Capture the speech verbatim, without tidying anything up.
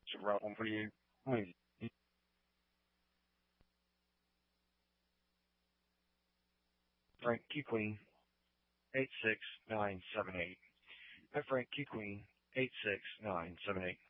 Route one forty-eight. Wait. Frank Key Queen, eight six nine seven eight. Hi, Frank Key Queen, eight six nine seven eight.